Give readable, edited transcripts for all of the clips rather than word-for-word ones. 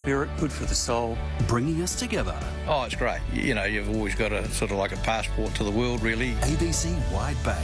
spirit, good for the soul. Bringing us together. Oh, it's great. You know, you've always got a sort of like a passport to the world, really. ABC Wide Bay.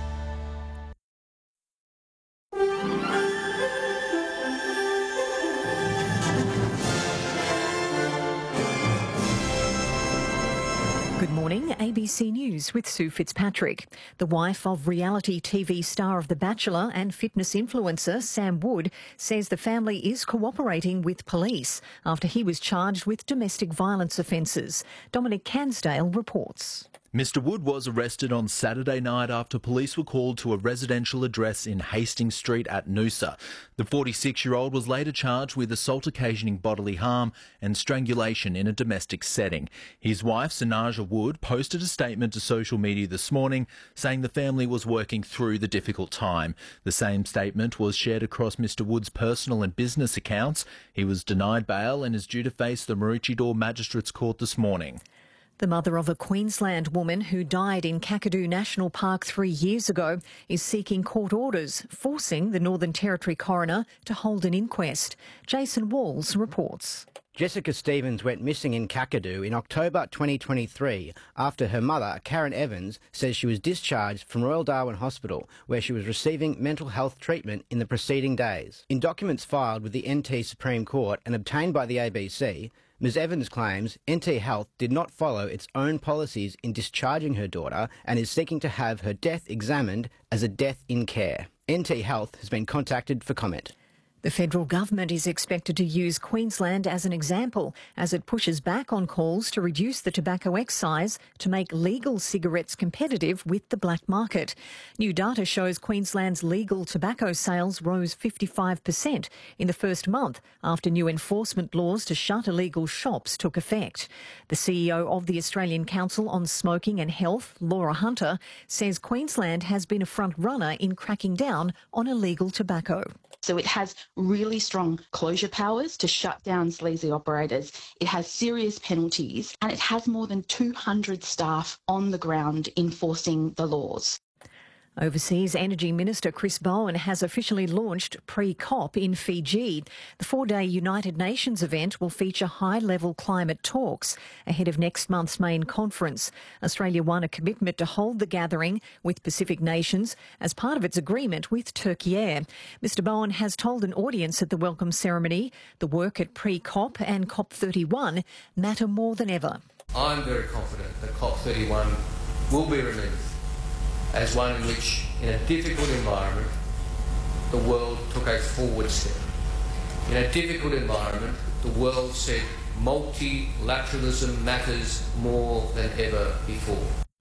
Good morning, ABC News with Sue Fitzpatrick. The wife of reality TV star of The Bachelor and fitness influencer Sam Wood says the family is cooperating with police after he was charged with domestic violence offences. Dominic Cansdale reports. Mr Wood was arrested on Saturday night after police were called to a residential address in Hastings Street at Noosa. The 46-year-old was later charged with assault occasioning bodily harm and strangulation in a domestic setting. His wife, Sanaja Wood, posted a statement to social media this morning saying the family was working through the difficult time. The same statement was shared across Mr Wood's personal and business accounts. He was denied bail and is due to face the Maroochydore Magistrates Court this morning. The mother of a Queensland woman who died in Kakadu National Park 3 years ago is seeking court orders, forcing the Northern Territory coroner to hold an inquest. Jason Walls reports. Jessica Stevens went missing in Kakadu in October 2023 after her mother, Karen Evans, says she was discharged from Royal Darwin Hospital, where she was receiving mental health treatment in the preceding days. In documents filed with the NT Supreme Court and obtained by the ABC, Ms Evans claims NT Health did not follow its own policies in discharging her daughter and is seeking to have her death examined as a death in care. NT Health has been contacted for comment. The federal government is expected to use Queensland as an example as it pushes back on calls to reduce the tobacco excise to make legal cigarettes competitive with the black market. New data shows Queensland's legal tobacco sales rose 55% in the first month after new enforcement laws to shut illegal shops took effect. The CEO of the Australian Council on Smoking and Health, Laura Hunter, says Queensland has been a front runner in cracking down on illegal tobacco. So it has really strong closure powers to shut down sleazy operators. It has serious penalties and it has more than 200 staff on the ground enforcing the laws. Overseas Energy Minister Chris Bowen has officially launched Pre-COP in Fiji. The 4-day United Nations event will feature high-level climate talks ahead of next month's main conference. Australia won a commitment to hold the gathering with Pacific nations as part of its agreement with Turkey Air. Mr Bowen has told an audience at the welcome ceremony the work at Pre-COP and COP31 matter more than ever. I'm very confident that COP31 will be remembered as one in which, in a difficult environment, the world took a forward step. In a difficult environment, the world said multilateralism matters more than ever before.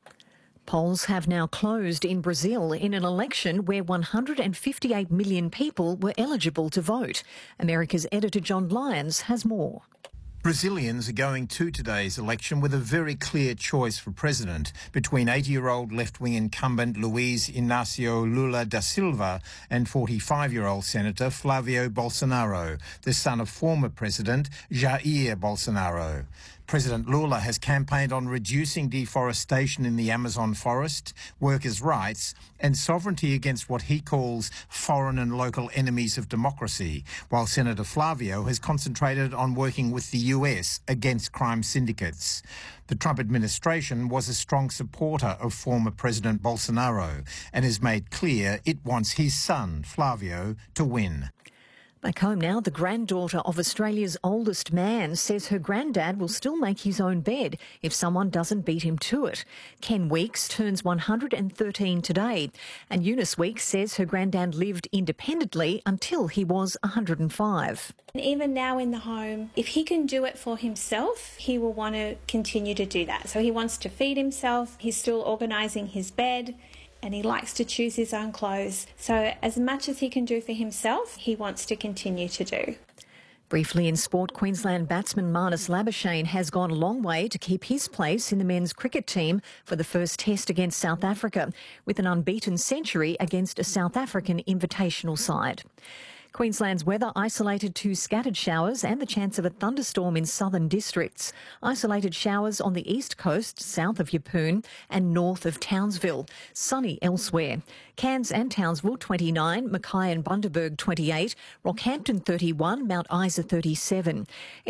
Polls have now closed in Brazil in an election where 158 million people were eligible to vote. America's editor John Lyons has more. Brazilians are going to today's election with a very clear choice for president between 80-year-old left-wing incumbent Luiz Inácio Lula da Silva and 45-year-old Senator Flávio Bolsonaro, the son of former President Jair Bolsonaro. President Lula has campaigned on reducing deforestation in the Amazon forest, workers' rights and sovereignty against what he calls foreign and local enemies of democracy, while Senator Flávio has concentrated on working with the US against crime syndicates. The Trump administration was a strong supporter of former President Bolsonaro and has made clear it wants his son, Flávio, to win. Back home now, the granddaughter of Australia's oldest man says her granddad will still make his own bed if someone doesn't beat him to it. Ken Weeks turns 113 today, and Eunice Weeks says her granddad lived independently until he was 105. Even now in the home, if he can do it for himself, he will want to continue to do that. So he wants to feed himself, he's still organising his bed, and he likes to choose his own clothes. So as much as he can do for himself, he wants to continue to do. Briefly in sport, Queensland batsman Marnus Labuschagne has gone a long way to keep his place in the men's cricket team for the first test against South Africa, with an unbeaten century against a South African invitational side. Queensland's weather isolated to scattered showers and the chance of a thunderstorm in southern districts. Isolated showers on the east coast, south of Yeppoon and north of Townsville. Sunny elsewhere. Cairns and Townsville 29, Mackay and Bundaberg 28, Rockhampton 31, Mount Isa 37.